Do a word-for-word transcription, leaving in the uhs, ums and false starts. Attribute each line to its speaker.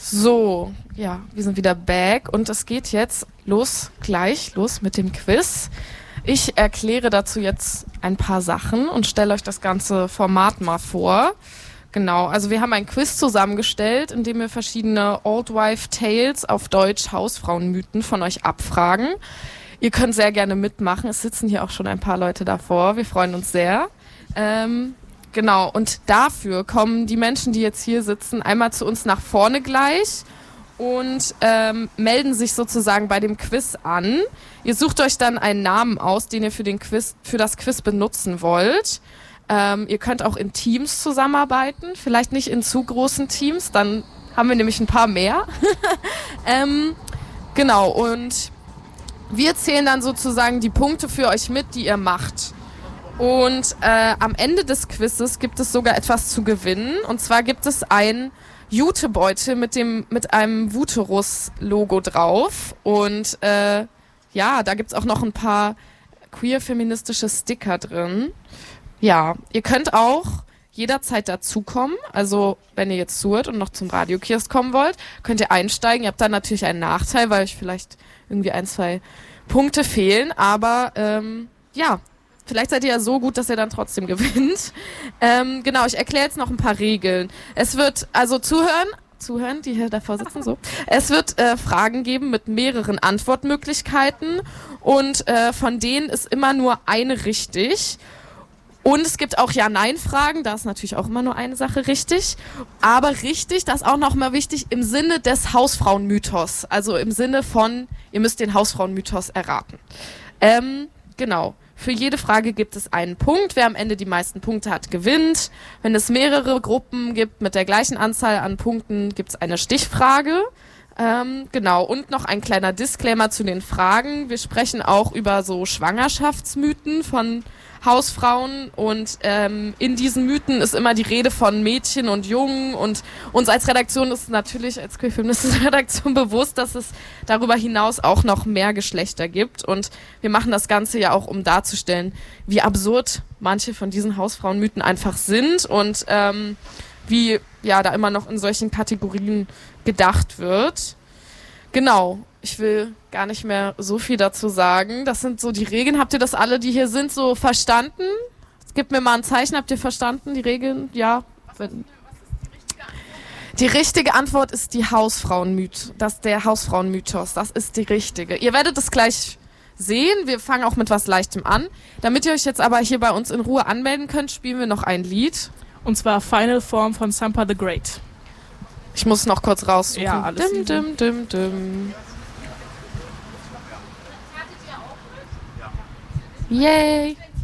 Speaker 1: So, ja, wir sind wieder back und es geht jetzt los, gleich los mit dem Quiz. Ich erkläre dazu jetzt ein paar Sachen und stelle euch das ganze Format mal vor. Genau, also wir haben ein Quiz zusammengestellt, in dem wir verschiedene Old Wife Tales, auf Deutsch Hausfrauenmythen, von euch abfragen. Ihr könnt sehr gerne mitmachen, es sitzen hier auch schon ein paar Leute davor, wir freuen uns sehr. Ähm, genau, und dafür kommen die Menschen, die jetzt hier sitzen, einmal zu uns nach vorne gleich und ähm, melden sich sozusagen bei dem Quiz an. Ihr sucht euch dann einen Namen aus, den ihr für, den Quiz, für das Quiz benutzen wollt. Ähm, ihr könnt auch in Teams zusammenarbeiten, vielleicht nicht in zu großen Teams, dann haben wir nämlich ein paar mehr. ähm, genau, und wir zählen dann sozusagen die Punkte für euch mit, die ihr macht. Und äh, am Ende des Quizzes gibt es sogar etwas zu gewinnen. Und zwar gibt es ein Jutebeutel mit dem mit einem Vuterus-Logo drauf. Und äh, ja, da gibt's auch noch ein paar queer-feministische Sticker drin. Ja, ihr könnt auch jederzeit dazukommen. Also wenn ihr jetzt zuhört und noch zum Radiokiosk kommen wollt, könnt ihr einsteigen. Ihr habt dann natürlich einen Nachteil, weil euch vielleicht irgendwie ein, zwei Punkte fehlen. Aber ähm, ja, vielleicht seid ihr ja so gut, dass ihr dann trotzdem gewinnt. Ähm, genau, ich erkläre jetzt noch ein paar Regeln. Es wird also zuhören, zuhören, die hier davor sitzen, so. Es wird äh, Fragen geben mit mehreren Antwortmöglichkeiten und äh, von denen ist immer nur eine richtig. Und es gibt auch Ja-Nein-Fragen, da ist natürlich auch immer nur eine Sache richtig. Aber richtig, das ist auch nochmal wichtig, im Sinne des Hausfrauenmythos. Also im Sinne von, ihr müsst den Hausfrauenmythos erraten. Ähm, genau. Für jede Frage gibt es einen Punkt. Wer am Ende die meisten Punkte hat, gewinnt. Wenn es mehrere Gruppen gibt mit der gleichen Anzahl an Punkten, gibt es eine Stichfrage. Ähm, genau, und noch ein kleiner Disclaimer zu den Fragen. Wir sprechen auch über so Schwangerschaftsmythen von Hausfrauen und ähm, in diesen Mythen ist immer die Rede von Mädchen und Jungen und uns als Redaktion ist natürlich als queer-feministische Redaktion bewusst, dass es darüber hinaus auch noch mehr Geschlechter gibt und wir machen das Ganze ja auch, um darzustellen, wie absurd manche von diesen Hausfrauenmythen einfach sind und ähm, wie ja da immer noch in solchen Kategorien gedacht wird. Genau, ich will gar nicht mehr so viel dazu sagen. Das sind so die Regeln. Habt ihr das alle, die hier sind, so verstanden? Gebt mir mal ein Zeichen. Habt ihr verstanden, die Regeln? Ja. Die richtige Antwort ist die Hausfrauenmyth. Das ist der Hausfrauenmythos. Das ist die richtige. Ihr werdet es gleich sehen. Wir fangen auch mit was Leichtem an. Damit ihr euch jetzt aber hier bei uns in Ruhe anmelden könnt, spielen wir noch ein Lied.
Speaker 2: Und zwar Final Form von Sampa the Great.
Speaker 1: Ich muss noch kurz raussuchen.
Speaker 2: Ja, alles
Speaker 1: dim, dim, dim, dim. Yay!